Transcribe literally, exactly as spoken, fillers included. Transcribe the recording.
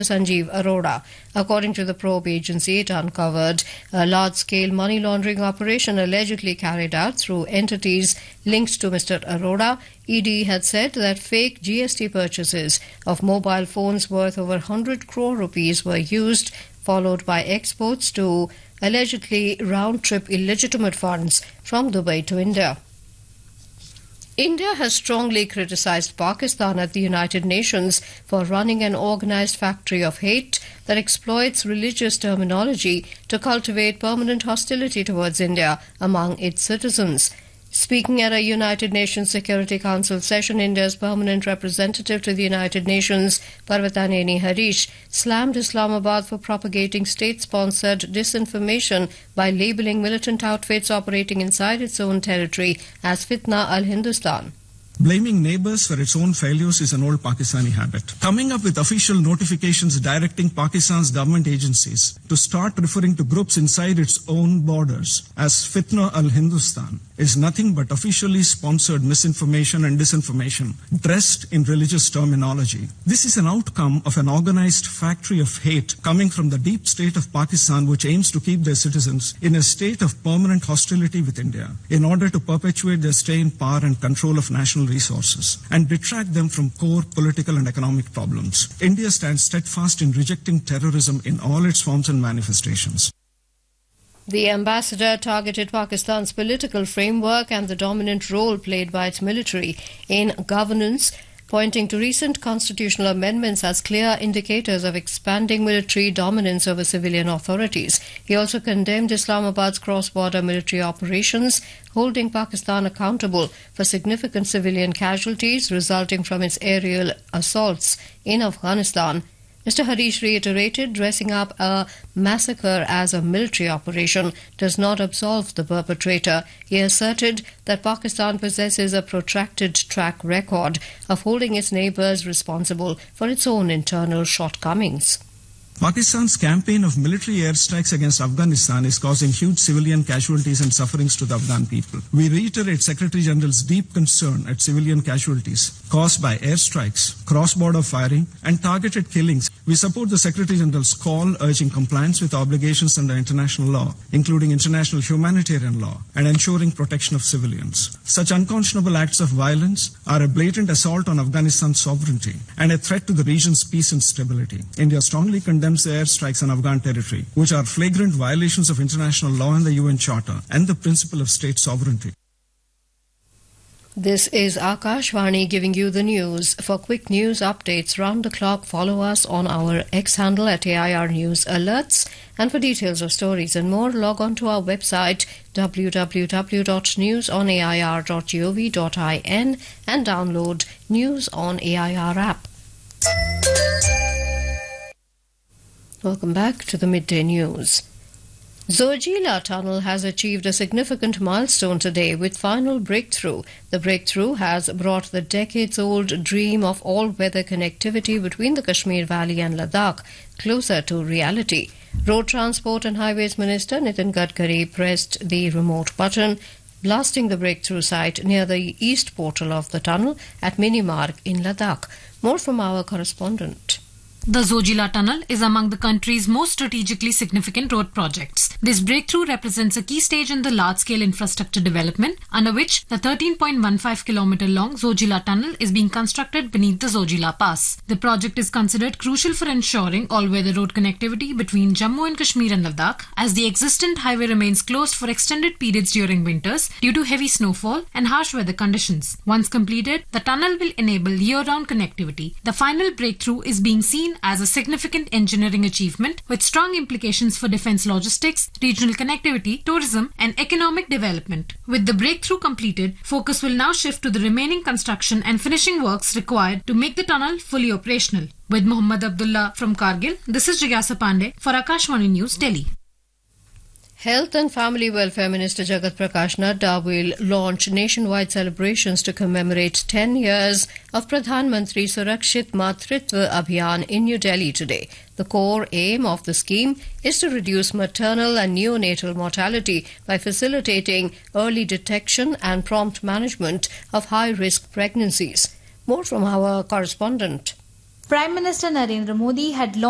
Sanjeev Arora. According to the probe agency, it uncovered a large-scale money laundering operation allegedly carried out through entities linked to Mister Arora. E D had said that fake G S T purchases of mobile phones worth over one hundred crore rupees were used, followed by exports to allegedly round-trip illegitimate funds from Dubai to India. India has strongly criticized Pakistan at the United Nations for running an organized factory of hate that exploits religious terminology to cultivate permanent hostility towards India among its citizens. Speaking at a United Nations Security Council session, India's permanent representative to the United Nations, Parvataneni Harish, slammed Islamabad for propagating state-sponsored disinformation by labeling militant outfits operating inside its own territory as Fitna al-Hindustan. Blaming neighbors for its own failures is an old Pakistani habit. Coming up with official notifications directing Pakistan's government agencies to start referring to groups inside its own borders as Fitna al-Hindustan is nothing but officially sponsored misinformation and disinformation dressed in religious terminology. This is an outcome of an organized factory of hate coming from the deep state of Pakistan, which aims to keep their citizens in a state of permanent hostility with India in order to perpetuate their stay in power and control of national resources and detract them from core political and economic problems. India stands steadfast in rejecting terrorism in all its forms and manifestations. The ambassador targeted Pakistan's political framework and the dominant role played by its military in governance, pointing to recent constitutional amendments as clear indicators of expanding military dominance over civilian authorities. He also condemned Islamabad's cross-border military operations, holding Pakistan accountable for significant civilian casualties resulting from its aerial assaults in Afghanistan. Mister Harish reiterated dressing up a massacre as a military operation does not absolve the perpetrator. He asserted that Pakistan possesses a protracted track record of holding its neighbours responsible for its own internal shortcomings. Pakistan's campaign of military airstrikes against Afghanistan is causing huge civilian casualties and sufferings to the Afghan people. We reiterate Secretary General's deep concern at civilian casualties caused by airstrikes, cross-border firing, and targeted killings. We support the Secretary General's call urging compliance with obligations under international law, including international humanitarian law, and ensuring protection of civilians. Such unconscionable acts of violence are a blatant assault on Afghanistan's sovereignty and a threat to the region's peace and stability. India strongly condemns the airstrikes on Afghan territory, which are flagrant violations of international law and the U N Charter and the principle of state sovereignty. This is Akashvani giving you the news. For quick news updates round the clock, follow us on our X handle at A I R News Alerts. And for details of stories and more, log on to our website w w w dot news on a i r dot gov dot in and download News on A I R app. Welcome back to the Midday News. Zojila Tunnel has achieved a significant milestone today with final breakthrough. The breakthrough has brought the decades-old dream of all-weather connectivity between the Kashmir Valley and Ladakh closer to reality. Road Transport and Highways Minister Nitin Gadkari pressed the remote button, blasting the breakthrough site near the east portal of the tunnel at Minimarg in Ladakh. More from our correspondent. The Zojila Tunnel is among the country's most strategically significant road projects. This breakthrough represents a key stage in the large-scale infrastructure development, under which the thirteen point one five kilometer long Zojila Tunnel is being constructed beneath the Zojila Pass. The project is considered crucial for ensuring all-weather road connectivity between Jammu and Kashmir and Ladakh, as the existing highway remains closed for extended periods during winters due to heavy snowfall and harsh weather conditions. Once completed, the tunnel will enable year-round connectivity. The final breakthrough is being seen as a significant engineering achievement with strong implications for defense logistics, regional connectivity, tourism, and economic development. With the breakthrough completed, focus will now shift to the remaining construction and finishing works required to make the tunnel fully operational. With Muhammad Abdullah from Kargil, this is Jigyasa Pandey for Akashvani News, Delhi. Health and Family Welfare Minister Jagat Prakash Nadda will launch nationwide celebrations to commemorate ten years of Pradhan Mantri Surakshit Matritva Abhiyan in New Delhi today. The core aim of the scheme is to reduce maternal and neonatal mortality by facilitating early detection and prompt management of high-risk pregnancies. More from our correspondent. Prime Minister Narendra Modi had launched